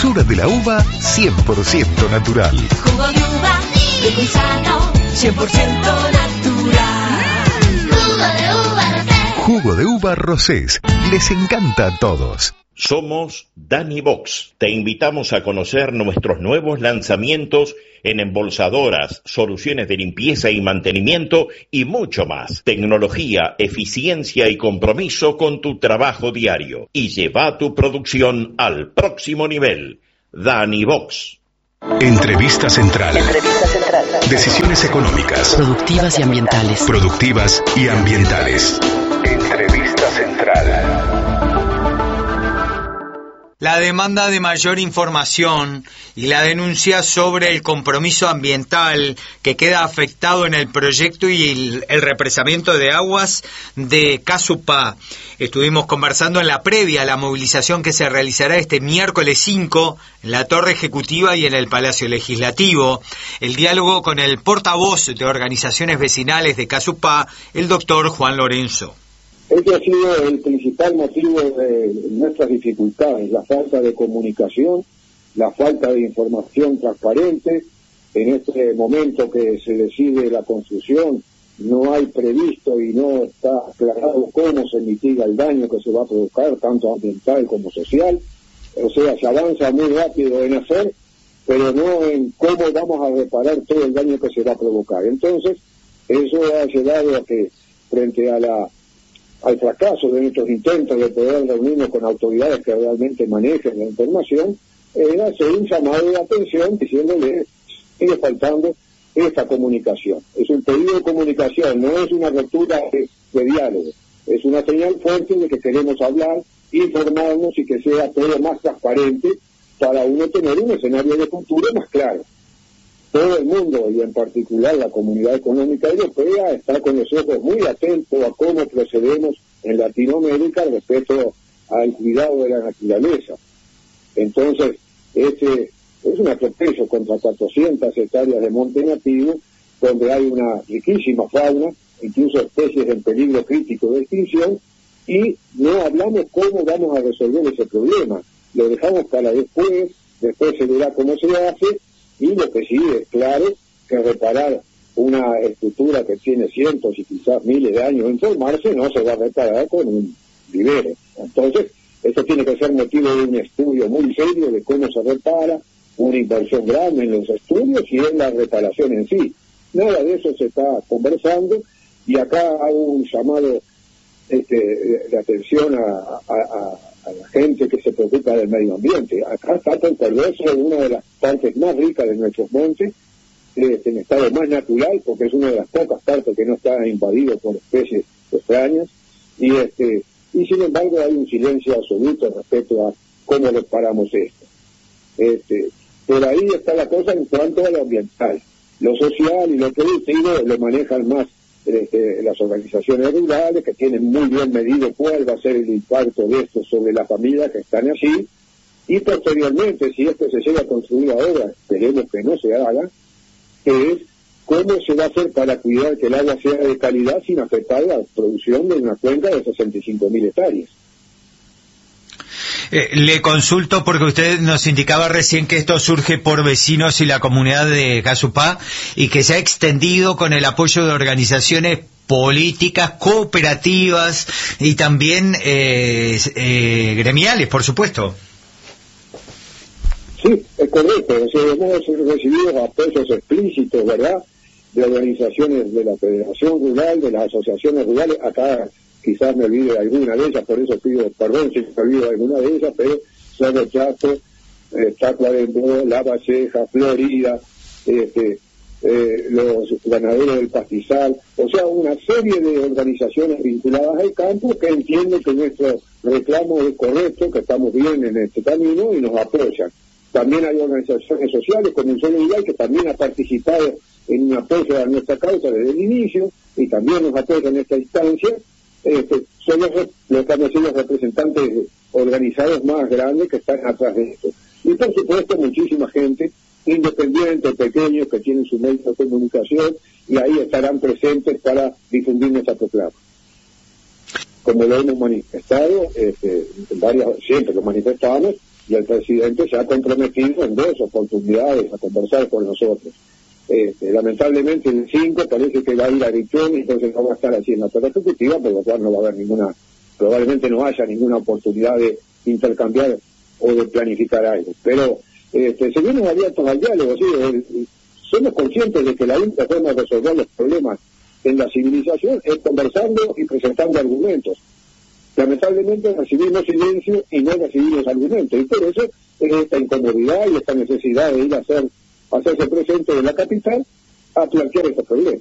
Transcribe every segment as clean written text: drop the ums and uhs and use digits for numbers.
dulzura de la uva 100% natural. Jugo de uva, de sano, 100% natural. Jugo de uva Rosés. Les encanta a todos. Somos Dani Box. Te invitamos a conocer nuestros nuevos lanzamientos en embolsadoras, soluciones de limpieza y mantenimiento y mucho más. Tecnología, eficiencia y compromiso con tu trabajo diario. Y lleva tu producción al próximo nivel. Dani Box. Entrevista Central. Decisiones económicas. Productivas y ambientales. Productivas y ambientales. Entrevista Central. La demanda de mayor información y la denuncia sobre el compromiso ambiental que queda afectado en el proyecto y el represamiento de aguas de Casupá. Estuvimos conversando en la previa a la movilización que se realizará este miércoles 5 en la Torre Ejecutiva y en el Palacio Legislativo. El diálogo con el portavoz de organizaciones vecinales de Casupá, el doctor Juan Lorenzo. Ese ha sido el principal motivo de nuestras dificultades, la falta de comunicación, la falta de información transparente. En este momento que se decide la construcción, no hay previsto y no está aclarado cómo se mitiga el daño que se va a provocar, tanto ambiental como social. O sea, se avanza muy rápido en hacer, pero no en cómo vamos a reparar todo el daño que se va a provocar. Entonces, eso ha llevado a que, frente a al fracaso de nuestros intentos de poder reunirnos con autoridades que realmente manejen la información, era hacer un llamado de atención diciéndole sigue faltando esta comunicación. Es un pedido de comunicación, no es una ruptura de diálogo, es una señal fuerte de que queremos hablar, informarnos y que sea todo más transparente para uno tener un escenario de futuro más claro. Todo el mundo, y en particular la Comunidad Económica Europea, está con los ojos muy atentos a cómo procedemos en Latinoamérica respecto al cuidado de la naturaleza. Entonces, este es un atropello contra 400 hectáreas de monte nativo, donde hay una riquísima fauna, incluso especies en peligro crítico de extinción, y no hablamos cómo vamos a resolver ese problema. Lo dejamos para después se verá cómo se hace. Y lo que sí es claro que reparar una estructura que tiene cientos y quizás miles de años en formarse no se va a reparar con un vivero. Entonces, esto tiene que ser motivo de un estudio muy serio de cómo se repara, una inversión grande en los estudios y en la reparación en sí. Nada de eso se está conversando y acá hago un llamado de atención a la gente que se preocupa del medio ambiente. Acá está Concordoso, una de las partes más ricas de nuestros montes, en estado más natural, porque es una de las pocas partes que no está invadido por especies extrañas, y sin embargo hay un silencio absoluto respecto a cómo reparamos esto. Por ahí está la cosa en cuanto a lo ambiental. Lo social y lo productivo lo manejan más las organizaciones rurales, que tienen muy bien medido cuál va a ser el impacto de esto sobre las familias que están allí, y posteriormente, si esto se llega a construir ahora, esperemos que no se haga, es cómo se va a hacer para cuidar que el agua sea de calidad sin afectar la producción de una cuenca de 65.000 hectáreas. Le consulto porque usted nos indicaba recién que esto surge por vecinos y la comunidad de Casupá y que se ha extendido con el apoyo de organizaciones políticas, cooperativas y también gremiales, por supuesto. Sí, es correcto. O sea, hemos recibido apoyos explícitos, ¿verdad?, de organizaciones de la Federación Rural, de las asociaciones rurales. Acá quizás me olvide de alguna de ellas, por eso pido perdón si me olvido de alguna de ellas, pero Cerro Chaco, Tacuarembó, La Valleja, Florida, los ganaderos del pastizal, o sea, una serie de organizaciones vinculadas al campo que entienden que nuestro reclamo es correcto, que estamos bien en este camino y nos apoyan. También hay organizaciones sociales como el Solo Igual, que también ha participado en un apoyo a nuestra causa desde el inicio y también nos apoyan en esta instancia. Son los representantes organizados más grandes que están atrás de esto. Y por supuesto muchísima gente, independientes, pequeños, que tienen su medio de comunicación y ahí estarán presentes para difundir nuestra proclama. Como lo hemos manifestado, siempre lo manifestamos, y el presidente se ha comprometido en 2 oportunidades a conversar con nosotros. Lamentablemente el 5 parece que va a ir a Grichón, entonces no va a estar así en la torre ejecutiva, por lo cual no va a haber probablemente no haya ninguna oportunidad de intercambiar o de planificar algo. Pero seguimos abiertos al diálogo, ¿sí? Somos conscientes de que la única forma de resolver los problemas en la civilización es conversando y presentando argumentos. Lamentablemente recibimos silencio y no recibimos argumentos, y por eso es esta incomodidad y esta necesidad de ir a hacerse presente en la capital a plantear estos problemas.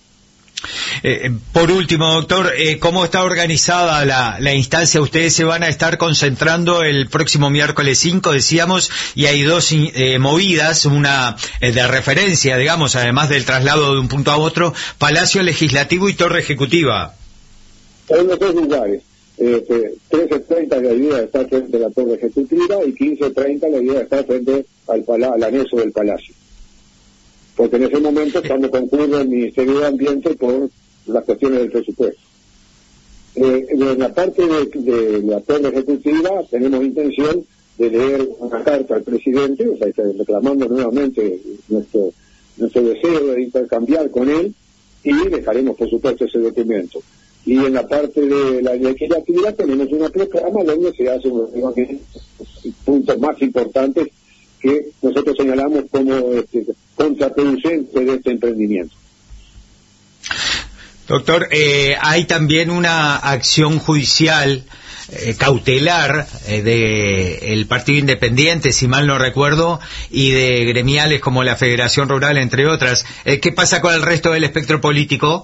Por último, doctor, ¿cómo está organizada la instancia? Ustedes se van a estar concentrando el próximo miércoles 5, decíamos, y hay 2 movidas, una de referencia, digamos, además del traslado de un punto a otro, Palacio Legislativo y Torre Ejecutiva. En los 2 lugares. 13:30 la idea de estar frente a la Torre Ejecutiva y 15:30 la idea de estar frente al anexo del Palacio. Porque en ese momento es cuando concurre el Ministerio de Ambiente por las cuestiones del presupuesto. En la parte de la Torre Ejecutiva tenemos intención de leer una carta al presidente, o sea, reclamando nuevamente nuestro deseo de intercambiar con él, y dejaremos por supuesto ese documento. Y en la parte de la legislativa tenemos una proclama donde se hacen los puntos más importantes que nosotros señalamos como contraproducentes de este emprendimiento. Doctor, hay también una acción judicial cautelar del Partido Independiente, si mal no recuerdo, y de gremiales como la Federación Rural, entre otras. ¿Qué pasa con el resto del espectro político?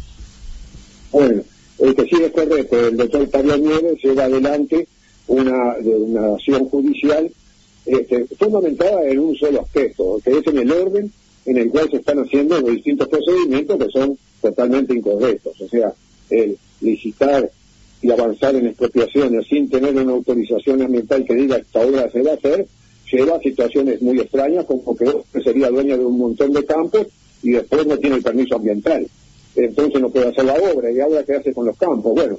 Bueno, que sí es correcto. El doctor Pablo Nieves lleva adelante una acción judicial fundamentada en un solo aspecto, que es en el orden en el cual se están haciendo los distintos procedimientos que son totalmente incorrectos. O sea, el licitar y avanzar en expropiaciones sin tener una autorización ambiental que diga esta obra se va a hacer, lleva a situaciones muy extrañas, como que sería dueño de un montón de campos y después no tiene el permiso ambiental. Entonces no puede hacer la obra, y ahora qué hace con los campos. Bueno,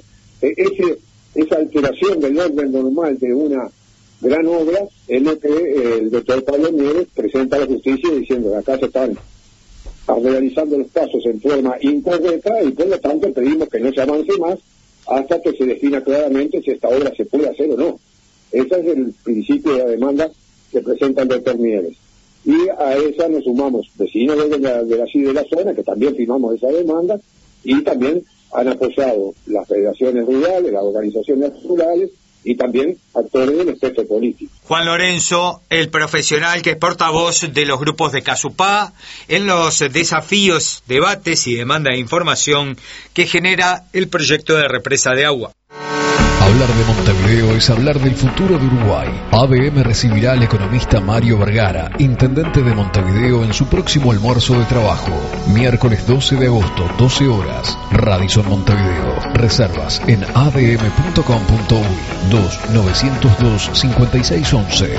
esa alteración del orden normal de una gran obra es lo que el doctor Pablo Nieves presenta a la justicia diciendo que acá se están realizando los pasos en forma incorrecta y por lo tanto pedimos que no se avance más hasta que se defina claramente si esta obra se puede hacer o no. Ese es el principio de la demanda que presenta el doctor Nieves. Y a esa nos sumamos vecinos de la zona, que también firmamos esa demanda, y también han apoyado las federaciones rurales, las organizaciones rurales, y también actores del espectro político. Juan Lorenzo, el profesional que es portavoz de los grupos de Casupá en los desafíos, debates y demanda de información que genera el proyecto de represa de agua. Hablar de Montevideo es hablar del futuro de Uruguay. ABM recibirá al economista Mario Vergara, intendente de Montevideo, en su próximo almuerzo de trabajo. Miércoles 12 de agosto, 12 horas. Radisson Montevideo. Reservas en adm.com.uy 2-902-5611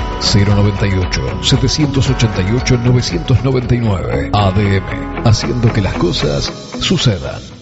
098-788-999. ADM, haciendo que las cosas sucedan.